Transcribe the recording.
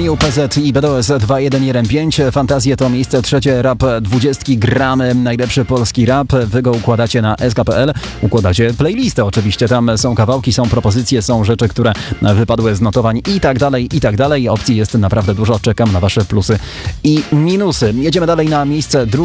New PZ i BDOS 2115. Fantazje to miejsce trzecie, rap 20 gramy, najlepszy polski rap. Wy go układacie na sk.pl, układacie playlistę oczywiście. Tam są kawałki, są propozycje, są rzeczy, które wypadły z notowań i tak dalej, i tak dalej. Opcji jest naprawdę dużo. Czekam na wasze plusy i minusy. Jedziemy dalej na miejsce drugie.